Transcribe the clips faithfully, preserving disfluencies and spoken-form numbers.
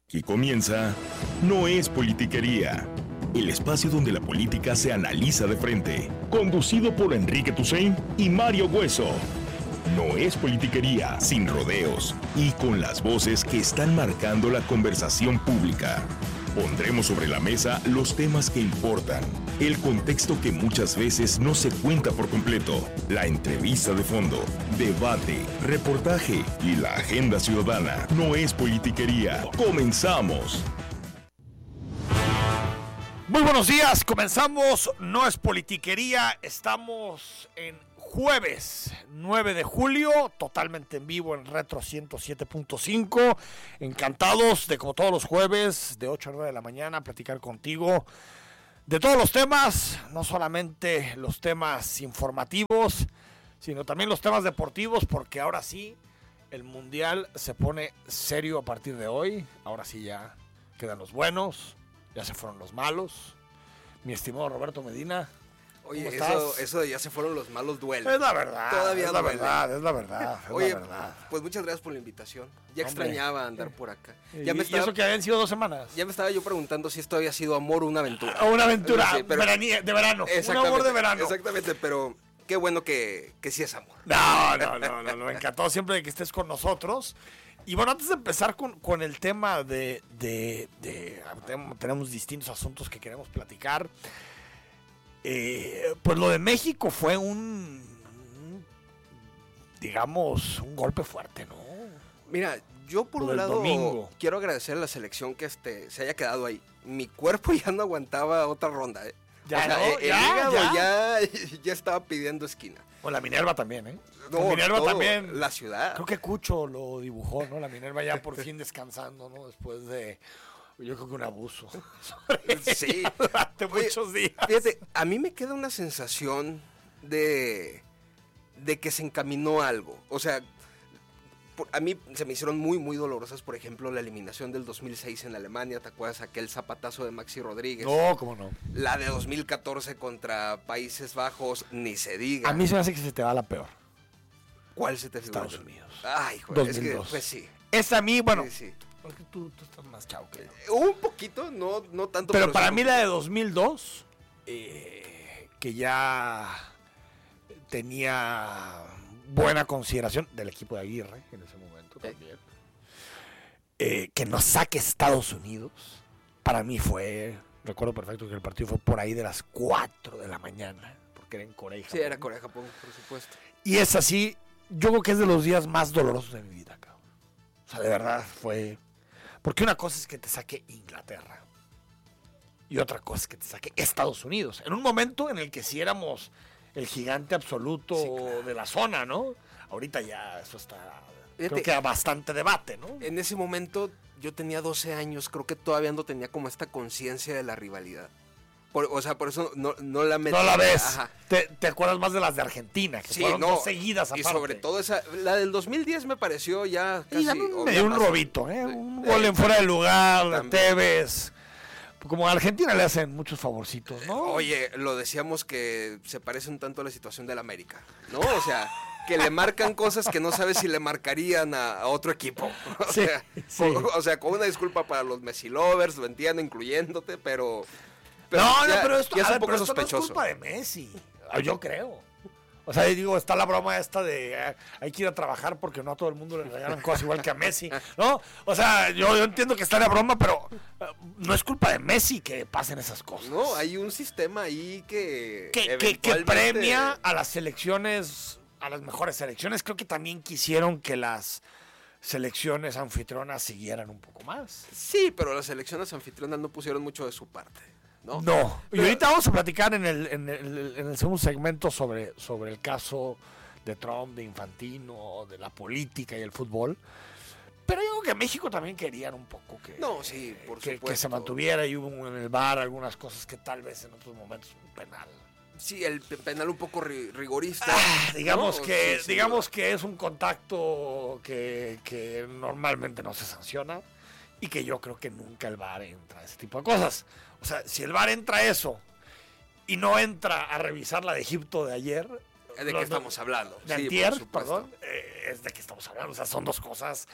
Aquí comienza No es Politiquería, el espacio donde la política se analiza de frente, conducido por Enrique Tusain y Mario Hueso. No es politiquería, sin rodeos y con las voces que están marcando la conversación pública. Pondremos sobre la mesa los temas que importan, el contexto que muchas veces no se cuenta por completo, la entrevista de fondo, debate, reportaje y la agenda ciudadana. No es politiquería. ¡Comenzamos! Muy buenos días, comenzamos No es Politiquería, estamos en jueves nueve de julio, totalmente en vivo en Retro ciento siete punto cinco, encantados de como todos los jueves de ocho a nueve de la mañana platicar contigo de todos los temas, no solamente los temas informativos, sino también los temas deportivos, porque ahora sí el Mundial se pone serio a partir de hoy, ahora sí ya quedan los buenos. Ya se fueron los malos. Mi estimado Roberto Medina. Oye, eso, eso de ya se fueron los malos duele. Es la verdad. Todavía es la duele. verdad, es la verdad. Es Oye, la verdad. Pues muchas gracias por la invitación. Ya Hombre. extrañaba andar por acá. Y, Ya me y estaba, eso que habían sido dos semanas. ya me estaba yo preguntando si esto había sido amor o una aventura. O una aventura Sí, pero- veranie- de verano. Un Exactamente, amor de verano. Exactamente, pero qué bueno que, que sí es amor. No, no, no, no, no, me encantó siempre que estés con nosotros. Y bueno, antes de empezar con, con el tema de, de, de- tenemos distintos asuntos que queremos platicar. Eh, pues lo de México fue un, un, digamos, un golpe fuerte, ¿no? Mira, yo por Lo un del lado domingo. quiero agradecer a la selección que este se haya quedado ahí. Mi cuerpo ya no aguantaba otra ronda, ¿eh? Ya, O sea, ¿no? el, el Ya, hígado ya. ya, ya estaba pidiendo esquina. O la Minerva también, ¿eh? No, la Minerva todo, también. La ciudad. Creo que Cucho lo dibujó, ¿no? La Minerva ya por fin descansando, ¿no? Después de, yo creo que un abuso. Sí. Durante Oye, muchos días. Fíjate, a mí me queda una sensación de, de que se encaminó algo. O sea, por- a mí se me hicieron muy, muy dolorosas, por ejemplo, la eliminación del dos mil seis en Alemania. ¿Te acuerdas aquel zapatazo de Maxi Rodríguez? No, cómo no. La de dos mil catorce contra Países Bajos, ni se diga. A mí se me hace que se te va la peor. ¿Cuál se te figura? Estados Unidos. Ay, joder, es que, dos mil dos. pues sí. Esa a mí, bueno, Sí, sí. porque tú, tú estás más chavo que yo. Un poquito, no, no tanto. Pero para sí mí un la de poquito. dos mil dos, eh, que ya tenía buena consideración del equipo de Aguirre en ese momento Eh. también, eh, que nos saque Estados Unidos, para mí fue, recuerdo perfecto que el partido fue por ahí de las cuatro de la mañana, porque era en Corea y Sí, Japón. era Corea-Japón, por supuesto. Y es así, yo creo que es de los días más dolorosos de mi vida, cabrón. O sea, de verdad fue... Porque una cosa es que te saque Inglaterra y otra cosa es que te saque Estados Unidos. En un momento en el que sí éramos el gigante absoluto Sí, claro. de la zona, ¿no? Ahorita ya eso está... Fíjate, creo que a bastante debate, ¿no? En ese momento yo tenía doce años, creo que todavía no tenía como esta conciencia de la rivalidad. Por- o sea, por eso no, no la metí. No la ves. Ajá. Te, te acuerdas más de las de Argentina, que Sí, fueron no. dos seguidas aparte. Y sobre todo esa, la del dos mil diez me pareció ya casi... Y también o me ya dio un más- robito, ¿eh? Sí. Un Eh, gol en fuera de lugar, de también. Tevez. Como a Argentina le hacen muchos favorcitos, ¿no? Oye, lo decíamos que se parece un tanto a la situación del América, ¿no? O sea, que le marcan cosas que no sabes si le marcarían a, a otro equipo. O, Sí, sea, sí. o, o sea, con una disculpa para los Messi lovers, lo entiendo, incluyéndote, pero... pero no, ya- no, pero esto, ya es a un ver, poco pero esto no es sospechoso. culpa de Messi. Ah, Yo creo. O sea, digo, está la broma esta de eh, hay que ir a trabajar porque no a todo el mundo le regalan cosas igual que a Messi, ¿no? O sea, yo, yo entiendo que está la broma, pero eh, no es culpa de Messi que pasen esas cosas. No, hay un sistema ahí que... que, que, que eventualmente- premia a las selecciones, a las mejores selecciones. Creo que también quisieron que las selecciones anfitrionas siguieran un poco más. Sí, pero las selecciones anfitrionas no pusieron mucho de su parte, ¿no? No. Y Pero- ahorita vamos a platicar en el, en el, en el segundo segmento sobre, sobre el caso de Trump, de Infantino, de la política y el fútbol. Pero yo creo que México también querían un poco que, No, sí, por que, supuesto. que se mantuviera y hubo en el V A R algunas cosas que tal vez en otros momentos un penal. Sí, el pe- penal un poco ri- rigorista. Ah, digamos ¿no? que Sí, sí, digamos que es un contacto que, que normalmente no se sanciona y que yo creo que nunca el V A R entra a ese tipo de cosas. O sea, si el V A R entra a eso y no entra a revisar la de Egipto de ayer... ¿De qué estamos hablando? De Sí, antier, por supuesto. perdón, eh, es de qué estamos hablando. O sea, son dos cosas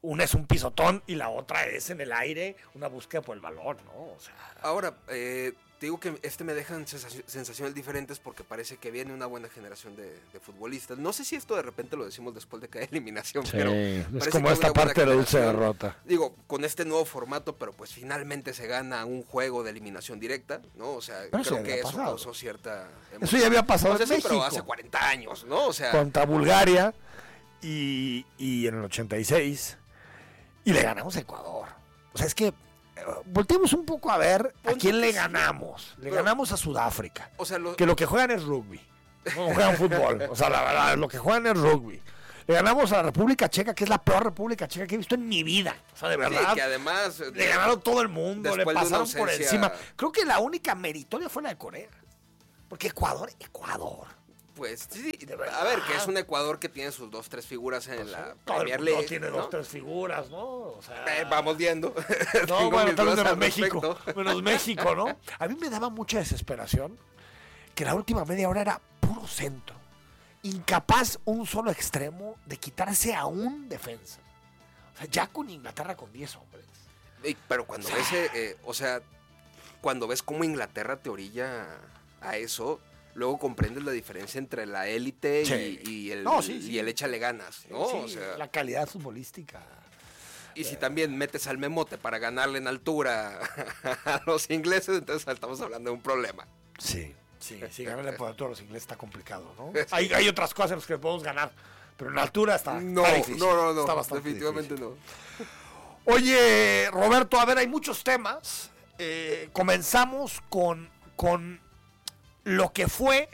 una es un pisotón y la otra es en el aire una búsqueda por el balón, ¿no? O sea, ahora, eh, te digo que este me dejan sensaci- sensaciones diferentes porque parece que viene una buena generación de, de futbolistas. No sé si esto de repente lo decimos después de cada eliminación, sí, pero es parece como que esta una buena parte de la dulce generación. derrota. Digo, con este nuevo formato, pero pues finalmente se gana un juego de eliminación directa, ¿no? O sea, Pero eso creo ya que había eso pasado. causó cierta emoción. Eso ya había pasado O sea, en sí, México. pero hace cuarenta años, ¿no? O sea, Contra Bulgaria y, y en el ochenta y seis y le ganamos a Ecuador. O sea, es que eh, volteemos un poco a ver a Ponte quién que le sí. ganamos. Le Pero- ganamos a Sudáfrica, o sea, lo- que lo que juegan es rugby. No juegan fútbol. O sea, la verdad, lo que juegan es rugby. Le ganamos a la República Checa, que es la peor República Checa que he visto en mi vida. O sea, de sí, verdad. que además eh, Le ganaron todo el mundo, le después de una pasaron por ausencia- encima. Creo que la única meritoria fue la de Corea. Porque Ecuador, Ecuador. pues sí, De verdad. a ver, que es un Ecuador que tiene sus dos, tres figuras en la Todo el Premier mundo League, tiene ¿no? dos, tres figuras, ¿no? O sea, Eh, vamos viendo. no, Tengo bueno, mis tal vez dudas menos al México. respecto. Menos México, ¿no? A mí me daba mucha desesperación que la última media hora era puro centro. Incapaz un solo extremo de quitarse a un defensa. O sea, ya con Inglaterra con diez hombres. Ey, pero cuando ves, eh, eh, o sea, cuando ves cómo Inglaterra te orilla a eso, luego comprendes la diferencia entre la élite Sí. y, y el, No, sí, sí. y el échale ganas, ¿no? Sí, o sea, la calidad futbolística. y si también metes al memote para ganarle en altura a los ingleses, entonces estamos hablando de un problema. Sí, sí, sí, ganarle por altura a los ingleses está complicado, ¿no? Hay, hay otras cosas en las que podemos ganar, pero en altura está, No, está difícil. no, no, no, Está bastante definitivamente difícil. no. Oye, Roberto, a ver, hay muchos temas. Eh, comenzamos con, con lo que fue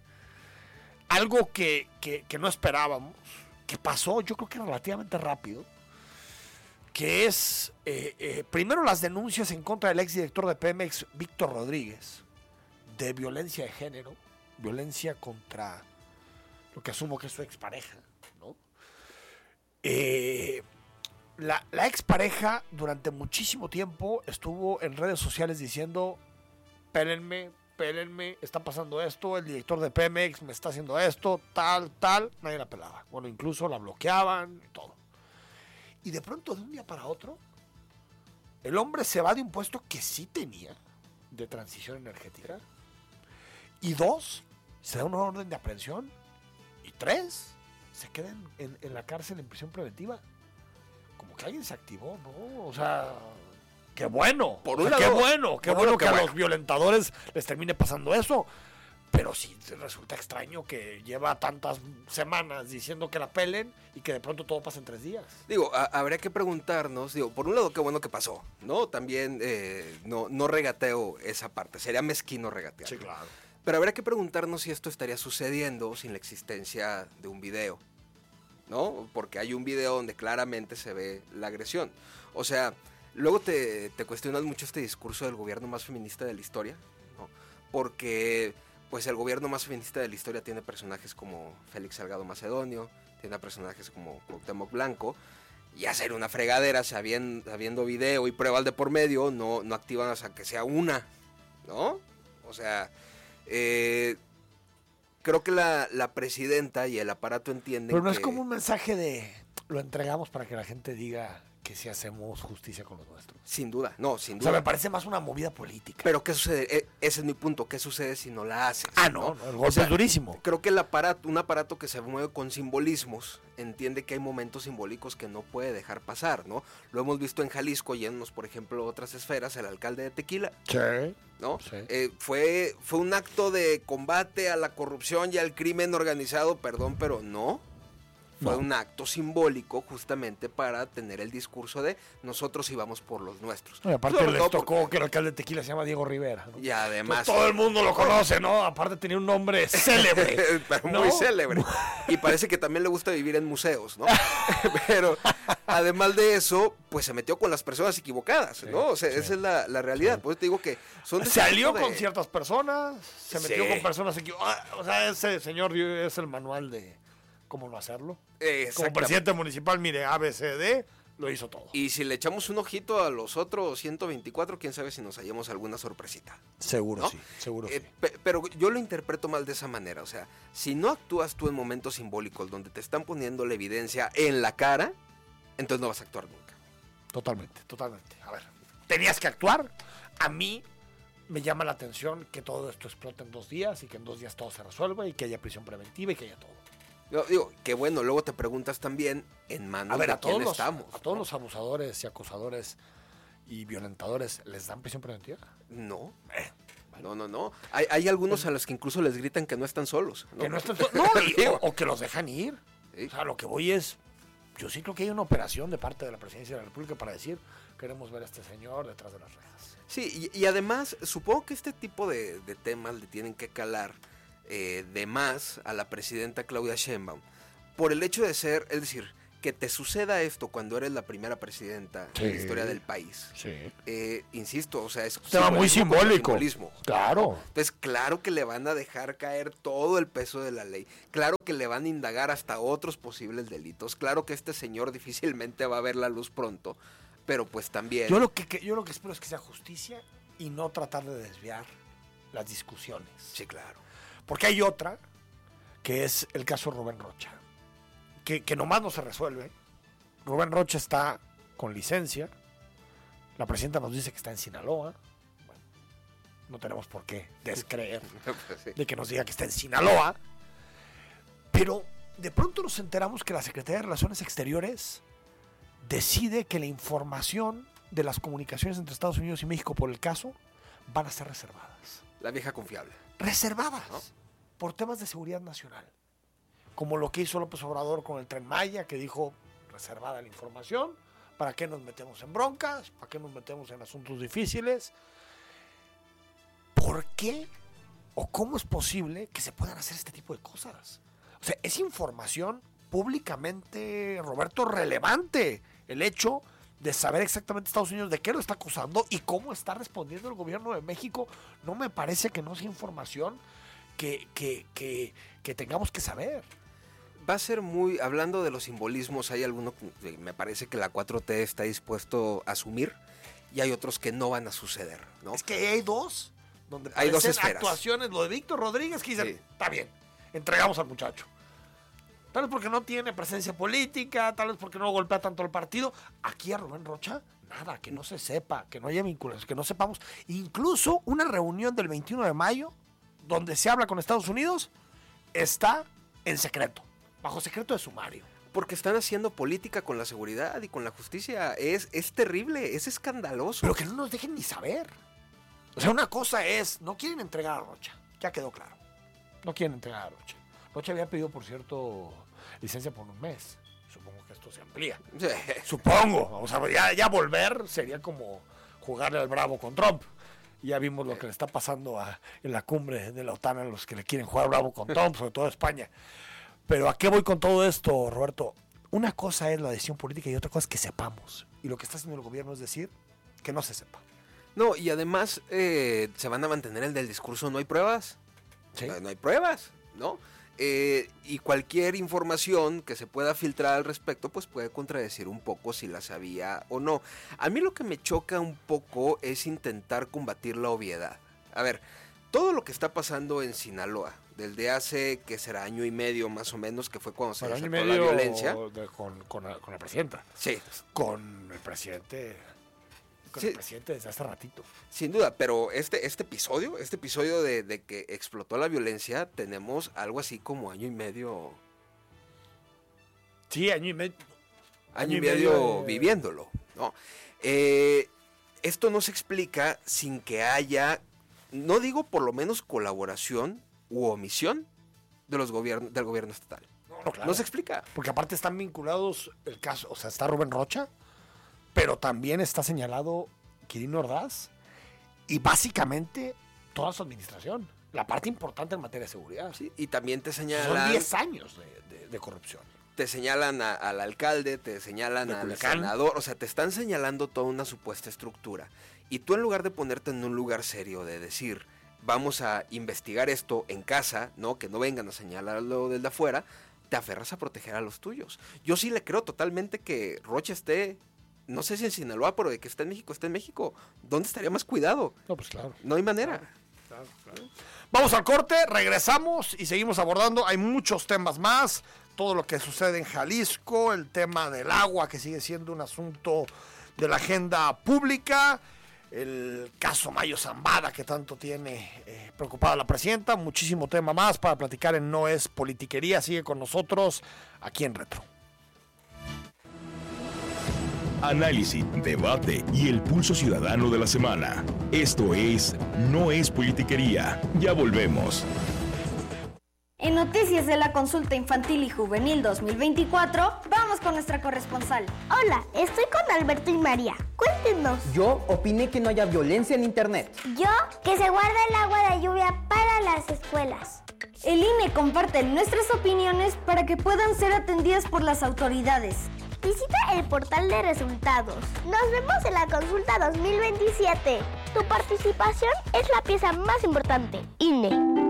algo que, que, que no esperábamos, que pasó, yo creo que relativamente rápido, que es eh, eh, primero las denuncias en contra del exdirector de Pemex, Víctor Rodríguez, de violencia de género, violencia contra lo que asumo que es su expareja, ¿no? Eh, la, la expareja durante muchísimo tiempo estuvo en redes sociales diciendo, pélenme, pélenme, está pasando esto, el director de Pemex me está haciendo esto, tal, tal, nadie la pelaba. Bueno, incluso la bloqueaban y todo. Y de pronto, de un día para otro, el hombre se va de un puesto que sí tenía de transición energética. Y dos, se da una orden de aprehensión. Y tres, se queda en, en, en la cárcel en prisión preventiva. Como que alguien se activó, ¿no? O sea, qué bueno. Por O un sea, lado- qué bueno, qué por un bueno lado, que qué a bueno. los violentadores les termine pasando eso. Pero sí resulta extraño que lleva tantas semanas diciendo que la pelen y que de pronto todo pasa en tres días. Digo, a- habría que preguntarnos, digo, por un lado, qué bueno que pasó, ¿no? También eh, no, no regateo esa parte, sería mezquino regatear. claro. Pero habría que preguntarnos si esto estaría sucediendo sin la existencia de un video, ¿no? Porque hay un video donde claramente se ve la agresión. O sea, luego te, te cuestionas mucho este discurso del gobierno más feminista de la historia, ¿no? Porque, pues, el gobierno más feminista de la historia tiene personajes como Félix Salgado Macedonio, tiene personajes como Cuauhtémoc Blanco, y hacer una fregadera sabiendo, sabiendo video y pruebas de por medio, no, no activan hasta que sea una, ¿no? O sea... Eh, creo que la, la presidenta y el aparato entienden Pero no que... es como un mensaje de lo entregamos para que la gente diga que si hacemos justicia con los nuestros. Sin duda, no, sin O duda. sea, me parece más una movida política. Pero ¿qué sucede? E- ese es mi punto. ¿Qué sucede si no la haces? ah, no, no, el golpe O sea, es durísimo. Creo que el aparato, un aparato que se mueve con simbolismos, entiende que hay momentos simbólicos que no puede dejar pasar, ¿no? Lo hemos visto en Jalisco, yéndonos, por ejemplo, a otras esferas, el alcalde de Tequila, Sí. ¿no? Sí. Eh, fue, fue un acto de combate a la corrupción y al crimen organizado, perdón, pero no. Fue No. un acto simbólico justamente para tener el discurso de nosotros íbamos por los nuestros. No, y aparte Sobre les todo tocó porque- que el alcalde de Tequila se llama Diego Rivera, ¿no? Y además... Todo el mundo lo conoce, ¿no? Aparte tenía un nombre célebre. Pero ¿no? muy célebre. Y parece que también le gusta vivir en museos, ¿no? Pero además de eso, pues se metió con las personas equivocadas, ¿no? O sea, sí. esa es la, la realidad. Por eso te digo que son... de Se ese alió tipo de- con ciertas personas, se metió Sí. con personas equivocadas. O sea, ese señor es el manual de cómo no hacerlo. Como Exactamente. presidente municipal, mire, A B C D, lo hizo todo. Y si le echamos un ojito a los otros ciento veinticuatro, quién sabe si nos hallamos alguna sorpresita. Seguro ¿no? sí, seguro Eh, sí. pe- pero yo lo interpreto mal de esa manera. O sea, si no actúas tú en momentos simbólicos donde te están poniendo la evidencia en la cara, entonces no vas a actuar nunca. Totalmente, totalmente. A ver, tenías que actuar. A mí me llama la atención que todo esto explote en dos días y que en dos días todo se resuelva y que haya prisión preventiva y que haya todo. Yo digo, que bueno, luego te preguntas también en manos a ver, de a todos quién los, estamos. A todos ¿no? los abusadores y acosadores y violentadores, ¿les dan prisión preventiva? No. Eh, No, no, no. Hay, hay algunos a los que incluso les gritan que no están solos. ¿no? Que no están solos. No, y, o, o que los dejan ir. Sí. O sea, lo que voy es, yo sí creo que hay una operación de parte de la Presidencia de la República para decir, queremos ver a este señor detrás de las rejas. Sí, y, y además, supongo que este tipo de, de temas le tienen que calar eh, de más a la presidenta Claudia Sheinbaum por el hecho de ser, es decir, que te suceda esto cuando eres la primera presidenta sí. en la historia del país. Sí. Eh, insisto, o sea, es tema muy simbólico. Simbolismo. Claro. Entonces, claro que le van a dejar caer todo el peso de la ley. Claro que le van a indagar hasta otros posibles delitos. Claro que este señor difícilmente va a ver la luz pronto. Pero pues también... Yo lo que, que, yo lo que espero es que sea justicia y no tratar de desviar las discusiones. Sí, claro. Porque hay otra, que es el caso Rubén Rocha. Que, que nomás no se resuelve. Rubén Rocha está con licencia. La presidenta nos dice que está en Sinaloa. Bueno, no tenemos por qué descreer de que nos diga que está en Sinaloa. Pero de pronto nos enteramos que la Secretaría de Relaciones Exteriores decide que la información de las comunicaciones entre Estados Unidos y México por el caso van a ser reservadas. La vieja confiable. Reservadas, ¿no? Por temas de seguridad nacional. Como lo que hizo López Obrador con el Tren Maya, que dijo, reservada la información, ¿para qué nos metemos en broncas? ¿Para qué nos metemos en asuntos difíciles? ¿Por qué o cómo es posible que se puedan hacer este tipo de cosas? O sea, es información públicamente, Roberto, relevante. El hecho de saber exactamente Estados Unidos de qué lo está acusando y cómo está respondiendo el gobierno de México, no me parece que no sea información que, que, que, que tengamos que saber. Va a ser muy, hablando de los simbolismos, hay algunos que me parece que la cuatro T está dispuesto a asumir y hay otros que no van a suceder, ¿no? Es que hay dos, donde hay dos esferas. Actuaciones, lo de Víctor Rodríguez, que dicen, sí. Está bien, entregamos al muchacho. Tal vez porque no tiene presencia política, tal vez porque no golpea tanto al partido. Aquí a Rubén Rocha, nada, que no se sepa, que no haya vinculaciones, que no sepamos. Incluso una reunión del veintiuno de mayo, donde se habla con Estados Unidos, está en secreto, bajo secreto de sumario. Porque están haciendo política con la seguridad y con la justicia. Es, es terrible, es escandaloso. Pero que no nos dejen ni saber. O sea, una cosa es, no quieren entregar a Rocha, ya quedó claro. No quieren entregar a Rocha. Rocha había pedido, por cierto, licencia por un mes. Supongo que esto se amplía. Sí. Supongo. O sea, ya, ya volver sería como jugarle al bravo con Trump. Ya vimos lo que le está pasando a, en la cumbre de la OTAN a los que le quieren jugar bravo con Trump, sobre todo a España. Pero ¿a qué voy con todo esto, Roberto? Una cosa es la decisión política y otra cosa es que sepamos. Y lo que está haciendo el gobierno es decir que no se sepa. No, y además eh, se van a mantener el del discurso, no hay pruebas. ¿Sí? No hay pruebas, ¿no? Eh, y cualquier información que se pueda filtrar al respecto, pues puede contradecir un poco si la sabía o no. A mí lo que me choca un poco es intentar combatir la obviedad. A ver, todo lo que está pasando en Sinaloa, desde hace, que será año y medio más o menos, que fue cuando se desató la violencia. De, con, con, la, con la presidenta. Sí. Con el presidente... Con sí. el presidente desde hace ratito. Sin duda, pero este, este episodio, este episodio de, de que explotó la violencia, tenemos algo así como año y medio. Sí, año y medio. Año, año y medio, medio de... viviéndolo, ¿no? Eh, esto no se explica sin que haya, no digo por lo menos colaboración u omisión de los gobiernos, del gobierno estatal. No, no, claro. No se explica. Porque aparte están vinculados el caso, o sea, está Rubén Rocha, pero también está señalado Quirino Ordaz y básicamente toda su administración. La parte importante en materia de seguridad. Sí, y también te señalan... Son diez años de, de, de corrupción. Te señalan a, al alcalde, te señalan al senador, o sea, te están señalando toda una supuesta estructura. Y tú en lugar de ponerte en un lugar serio, de decir, vamos a investigar esto en casa, ¿no? Que no vengan a señalarlo desde afuera, te aferras a proteger a los tuyos. Yo sí le creo totalmente que Rocha esté... No sé si en Sinaloa, pero de que está en México, está en México. ¿Dónde estaría más cuidado? No, pues claro. No hay manera. Claro, claro, claro. Vamos al corte, regresamos y seguimos abordando. Hay muchos temas más. todo lo que sucede en Jalisco, el tema del agua, que sigue siendo un asunto de la agenda pública, el caso Mayo Zambada, que tanto tiene eh, preocupada la presidenta, muchísimo tema más para platicar en No es Politiquería. Sigue con nosotros aquí en Retro. Análisis, debate y el pulso ciudadano de la semana. Esto es No es Politiquería. Ya volvemos. En noticias de la consulta infantil y juvenil dos mil veinticuatro, vamos con nuestra corresponsal. Hola, estoy con Alberto y María. Cuéntenos. Yo opiné que no haya violencia en internet. Yo, que se guarda el agua de lluvia para las escuelas. El I N E comparte nuestras opiniones para que puedan ser atendidas por las autoridades. Visita el portal de resultados. Nos vemos en la consulta dos mil veintisiete. Tu participación es la pieza más importante. I N E.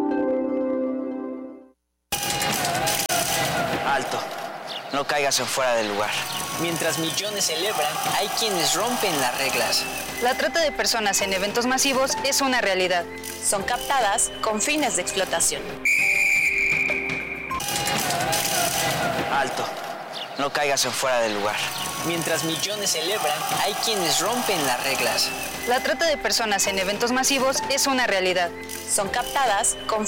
Alto, no caigas en fuera del lugar. Mientras millones celebran, hay quienes rompen las reglas. La trata de personas en eventos masivos es una realidad. Son captadas con fines de explotación. Alto, no caigas en fuera del lugar. Mientras millones celebran, hay quienes rompen las reglas. La trata de personas en eventos masivos es una realidad. Son captadas con